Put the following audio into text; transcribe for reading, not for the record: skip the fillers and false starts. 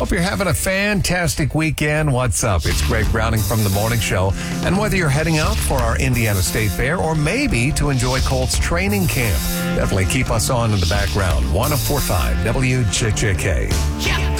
Hope you're having a fantastic weekend. What's up? It's Greg Browning from The Morning Show. And whether you're heading out for our Indiana State Fair or maybe to enjoy Colts training camp, definitely keep us on in the background. 104.5 WJJK.